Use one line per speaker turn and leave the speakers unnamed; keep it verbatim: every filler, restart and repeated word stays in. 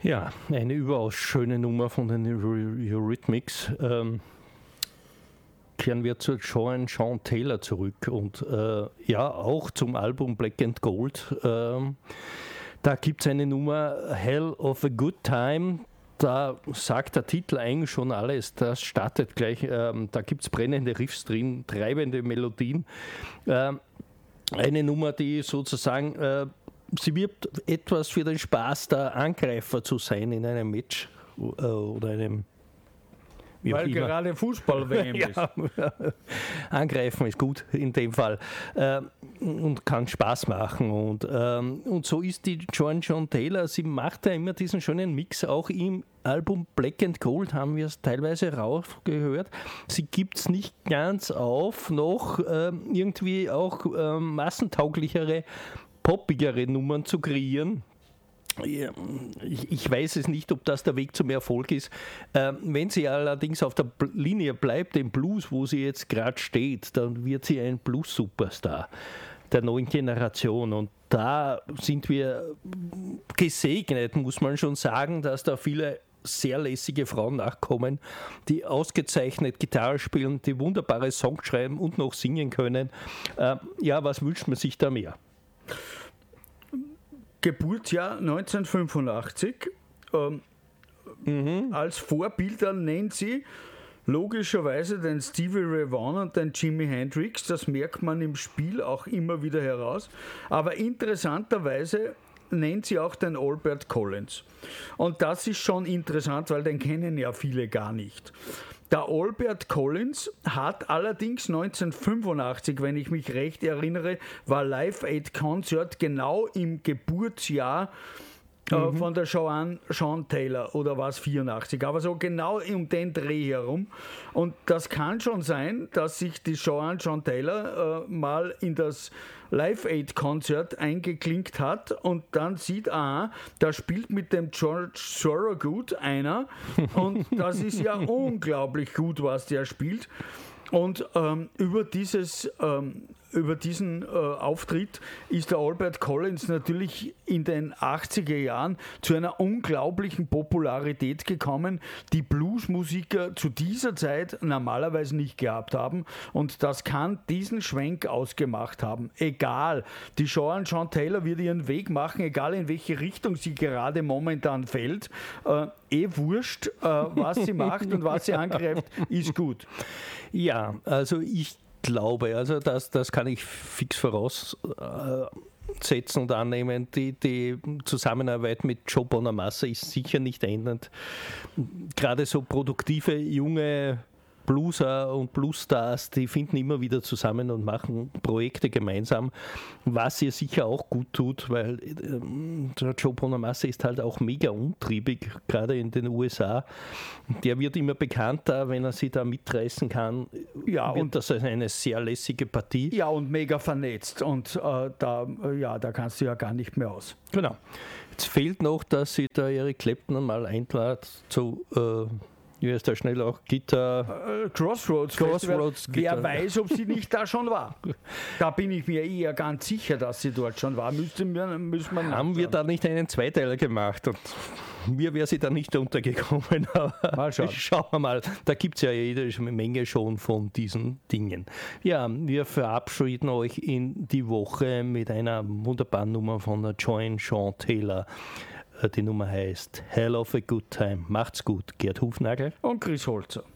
Ja, eine überaus schöne Nummer von den Eurythmics. Ähm, kehren wir zu Joan Sean Taylor zurück und äh, ja, auch zum Album Black and Gold. Ähm, da gibt es eine Nummer, Hell of a Good Time. Da sagt der Titel eigentlich schon alles. Das startet gleich, ähm, da gibt es brennende Riffs drin, treibende Melodien. Ähm, eine Nummer, die sozusagen, äh, sie wirbt etwas für den Spaß, der Angreifer zu sein in einem Match äh, oder einem.
Weil gerade Fußball-W M ist.
Ja, angreifen ist gut in dem Fall äh, und kann Spaß machen. Und, ähm, und so ist die Joan Sean Taylor, sie macht ja immer diesen schönen Mix. Auch im Album Black and Gold haben wir es teilweise raufgehört. Sie gibt es nicht ganz auf, noch äh, irgendwie auch äh, massentauglichere, poppigere Nummern zu kreieren. Ich weiß es nicht, ob das der Weg zum Erfolg ist. Wenn sie allerdings auf der Linie bleibt, im Blues, wo sie jetzt gerade steht, dann wird sie ein Blues-Superstar der neuen Generation. Und da sind wir gesegnet, muss man schon sagen, dass da viele sehr lässige Frauen nachkommen, die ausgezeichnet Gitarre spielen, die wunderbare Songs schreiben und noch singen können. Ja, was wünscht man sich da mehr?
Geburtsjahr neunzehnhundertfünfundachtzig. Ähm, mhm. Als Vorbilder nennt sie logischerweise den Stevie Ray Vaughan und den Jimi Hendrix. Das merkt man im Spiel auch immer wieder heraus. Aber interessanterweise nennt sie auch den Albert Collins. Und das ist schon interessant, weil den kennen ja viele gar nicht. Der Albert Collins hat allerdings neunzehnhundertfünfundachtzig, wenn ich mich recht erinnere, war Live Aid Concert genau im Geburtsjahr äh, mhm. von der Joan Sean Taylor, oder war es vierundachtzig, aber so genau um den Dreh herum. Und das kann schon sein, dass sich die Joan Sean Taylor äh, mal in das Live Aid Concert eingeklinkt hat und dann sieht, aha, da spielt mit dem George Thorogood einer und das ist ja unglaublich gut, was der spielt. Und ähm, über, dieses, ähm, über diesen äh, Auftritt ist der Albert Collins natürlich in den achtziger Jahren zu einer unglaublichen Popularität gekommen, die Bluesmusiker zu dieser Zeit normalerweise nicht gehabt haben. Und das kann diesen Schwenk ausgemacht haben. Egal, die Joan Sean Taylor wird ihren Weg machen, egal in welche Richtung sie gerade momentan fällt. Äh, eh wurscht, äh, was sie macht und was sie angreift, ist gut.
Ja, also ich glaube, also das, das kann ich fix voraussetzen und annehmen, die, die Zusammenarbeit mit Joe Bonamassa ist sicher nicht endend. Gerade so produktive, junge Blueser und Bluesstars, die finden immer wieder zusammen und machen Projekte gemeinsam, was ihr sicher auch gut tut, weil äh, Joe Bonamassa ist halt auch mega umtriebig, gerade in den U S A. Der wird immer bekannter, wenn er sie da mitreißen kann. Ja, wird und das ist eine sehr lässige Partie.
Ja, und mega vernetzt und äh, da, ja, da kannst du ja gar nicht mehr aus.
Genau. Jetzt fehlt noch, dass sie da Eric Clapton mal einladet zu äh, wie heißt der schnell auch Gitter?
Uh, Crossroads.
Crossroads
Wer weiß, ob sie nicht da schon war. Da bin ich mir eher ganz sicher, dass sie dort schon war. Müsste, müssen wir
Haben wir da nicht einen Zweiteiler gemacht? Und mir wäre sie da nicht untergekommen.
Mal schauen.
Schauen wir mal. Da gibt es ja jede Menge schon von diesen Dingen. Ja, wir verabschieden euch in die Woche mit einer wunderbaren Nummer von der Joan Sean Taylor. Die Nummer heißt Hell of a Good Time. Macht's gut. Gerd Hufnagel
und Chris Holzer.